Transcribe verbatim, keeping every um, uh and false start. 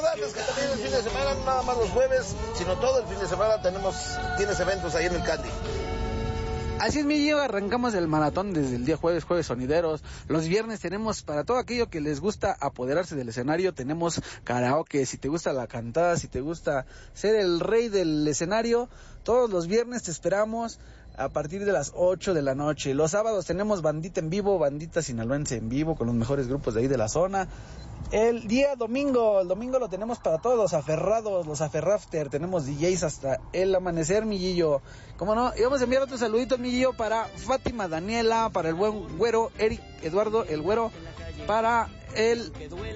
recordarles que también el fin de semana, no nada más los jueves, sino todo el fin de semana tenemos, tienes eventos ahí en el Candy. Así es, mi Gio, arrancamos el maratón desde el día jueves, jueves sonideros. Los viernes tenemos, para todo aquello que les gusta apoderarse del escenario, tenemos karaoke. Si te gusta la cantada, si te gusta ser el rey del escenario, todos los viernes te esperamos a partir de las ocho de la noche. Los sábados tenemos bandita en vivo, bandita sinaloense en vivo, con los mejores grupos de ahí de la zona. El día domingo, el domingo lo tenemos para todos los aferrados, los aferrafter, tenemos D Js hasta el amanecer, mi Gillo. ¿Cómo no? Y vamos a enviar otro saludito, mi Gillo, para Fátima Daniela, para el buen güero, Eric Eduardo, el güero, para el